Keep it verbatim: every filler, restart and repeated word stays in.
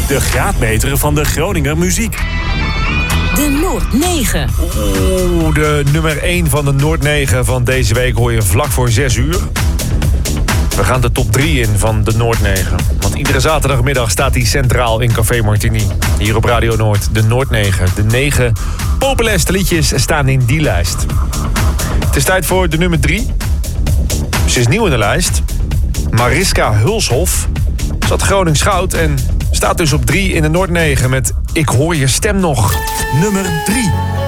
De graadmeter van de Groninger muziek. De Noord negen. Oeh, de nummer één van de Noord negen van deze week hoor je vlak voor zes uur. We gaan de top drie in van de Noord negen. Want iedere zaterdagmiddag staat hij centraal in Café Martini. Hier op Radio Noord, de Noord negen. De negen populairste liedjes staan in die lijst. Het is tijd voor de nummer drie. Ze is nieuw in de lijst. Mariska Hulshof zat Gronings goud en staat dus op drie in de Noord negen met Ik hoor je stem nog. Nummer drie.